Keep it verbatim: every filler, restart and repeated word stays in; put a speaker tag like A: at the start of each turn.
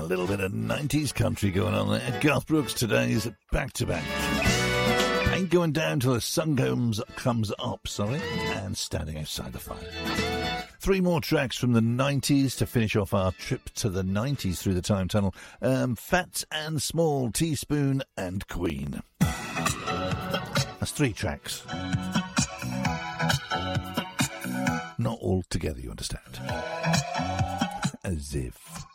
A: little bit of nineties country going on there. Garth Brooks today's back-to-back. Ain't going down till the sun comes, comes up, sorry, and Standing Outside the Fire. Three more tracks from the nineties to finish off our trip to the nineties through the time tunnel. Um, Fats and Small, Teaspoon and Queen. That's three tracks. Not all together, you understand. As if...